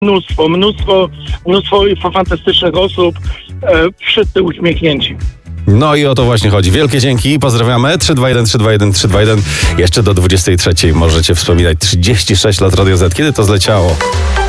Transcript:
Mnóstwo fantastycznych osób, wszyscy uśmiechnięci. No i o to właśnie chodzi. Wielkie dzięki, pozdrawiamy. 321 321 321. Jeszcze do 23 możecie wspominać 36 lat Radio Z. Kiedy to zleciało?